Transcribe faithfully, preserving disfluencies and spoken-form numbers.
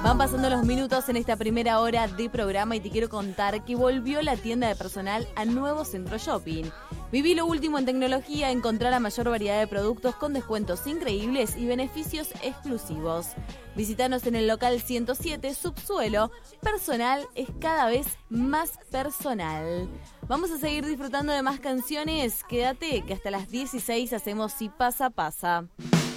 Van pasando los minutos en esta primera hora de programa y te quiero contar que volvió la tienda de personal a Nuevo Centro Shopping. Viví lo último en tecnología, encontrar la mayor variedad de productos con descuentos increíbles y beneficios exclusivos. Visítanos en el local ciento siete, subsuelo. Personal es cada vez más personal. Vamos a seguir disfrutando de más canciones. Quédate que hasta las dieciséis hacemos Si Pasa Pasa.